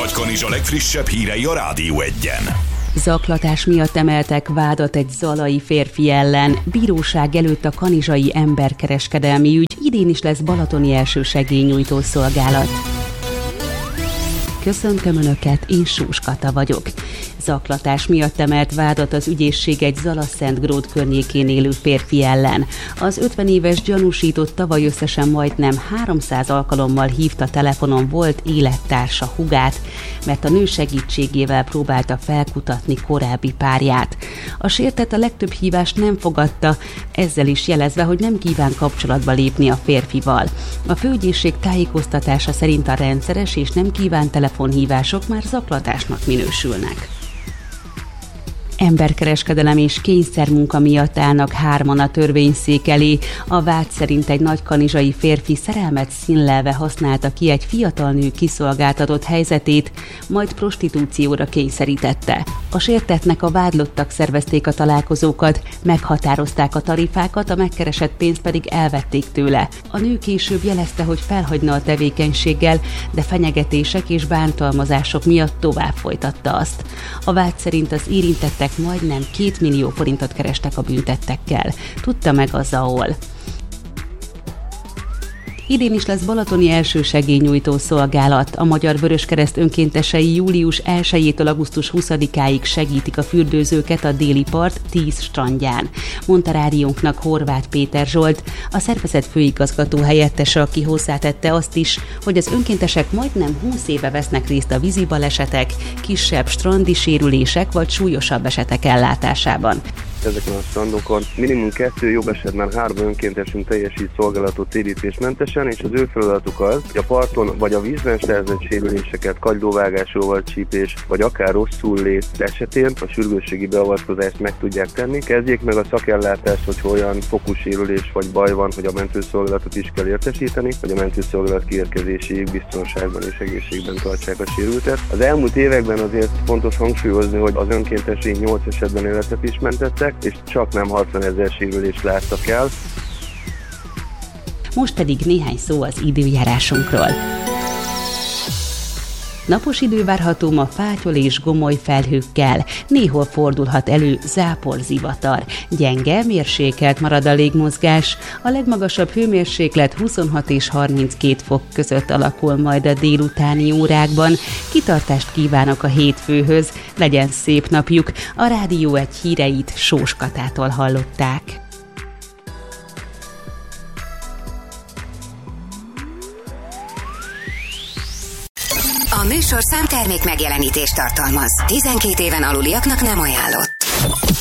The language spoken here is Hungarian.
Nagykanizsa legfrissebb hírei a Rádió Egyen. Zaklatás miatt emeltek vádat egy zalai férfi ellen. Bíróság előtt a kanizsai emberkereskedelmi ügy. Idén is lesz balatoni elsősegélynyújtó szolgálat. Köszöntöm Önöket, én Sós Kata vagyok. Zaklatás miatt emelt vádat az ügyészség egy Zala-Szentgród környékén élő férfi ellen. Az 50 éves gyanúsított tavaly összesen majdnem 300 alkalommal hívta telefonon volt élettársa hugát, mert a nő segítségével próbálta felkutatni korábbi párját. A sértett a legtöbb hívást nem fogadta, ezzel is jelezve, hogy nem kíván kapcsolatba lépni a férfival. A főügyészség tájékoztatása szerint a rendszeres és nem kívánt telefonhívások már zaklatásnak minősülnek. Emberkereskedelem és kényszermunka miatt állnak hárman a törvényszék elé. A vád szerint egy nagykanizsai férfi szerelmet színlelve használta ki egy fiatal nő kiszolgáltatott helyzetét, majd prostitúcióra kényszerítette. A sértettnek a vádlottak szervezték a találkozókat, meghatározták a tarifákat, a megkeresett pénzt pedig elvették tőle. A nő később jelezte, hogy felhagyna a tevékenységgel, de fenyegetések és bántalmazások miatt tovább folytatta azt. A vád szerint az érintettek majdnem 2 millió forintot kerestek a büntettekkel. Tudta meg a ZAOL. Idén is lesz balatoni elsősegélynyújtó szolgálat. A Magyar Vöröskereszt önkéntesei július 1-től augusztus 20-áig segítik a fürdőzőket a déli part 10 strandján. Mondta rádiónknak Horváth Péter Zsolt, a szervezet főigazgató helyettese, aki hozzátette azt is, hogy az önkéntesek majdnem 20 éve vesznek részt a vízibalesetek, kisebb strandi sérülések vagy súlyosabb esetek ellátásában. Ezeken a strandokon minimum 2, jobb esetben 3 önkéntesünk teljesít szolgálatot térítésmentesen, és az ő feladatuk az, hogy a parton vagy a vízben szerzett sérüléseket, kagylóvágás, csípés, vagy akár rosszul lét esetén a sürgősségi beavatkozást meg tudják tenni. Kezdjék meg a szakellátást, hogy olyan fokú sérülés vagy baj van, hogy a mentőszolgálatot is kell értesíteni, hogy a mentőszolgálat kiérkezéséig biztonságban és egészségben tartsák a sérültet. Az elmúlt években azért fontos hangsúlyozni, hogy az önkéntesek 8 esetben életet is mentettek, és csak nem 60 000 sérülést láttak el. Most pedig néhány szó az időjárásunkról. Napos idő várható ma fátyol és gomoly felhőkkel. Néhol fordulhat elő záporzivatar. Gyenge, mérsékelt marad a légmozgás. A legmagasabb hőmérséklet 26 és 32 fok között alakul majd a délutáni órákban. Kitartást kívánok a hétfőhöz. Legyen szép napjuk. A Rádió Egy híreit Sós Katától hallották. A műsorszám termék megjelenítést tartalmaz. 12 éven aluliaknak nem ajánlott.